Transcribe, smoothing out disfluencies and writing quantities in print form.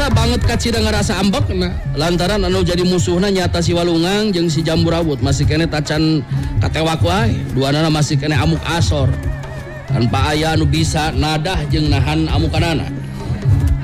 Ayeuna banget kacida ngerasa ambek lantaran anu jadi musuhna nyata si Walungang jeung si Jambu Rawut masih kene tacan katewak wae duanana masih kene amuk asor tanpa aya anu bisa nadah jeung nahan amukanana.